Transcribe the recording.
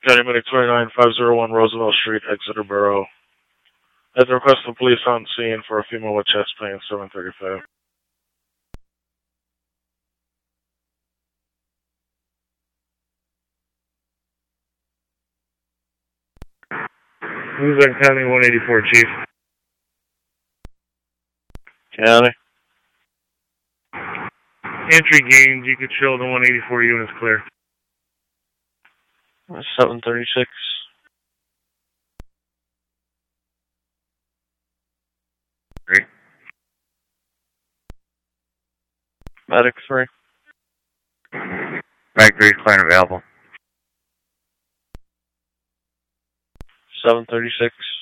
County Medic 29501 Roosevelt Street, Exeter Borough. At the request of police on scene for a female with chest pain, 735. Who's in County 184, Chief? County. Entry gained, you could show the 184 units clear. 736. Great. Medic 3. Medic 3 is clear and available. 736.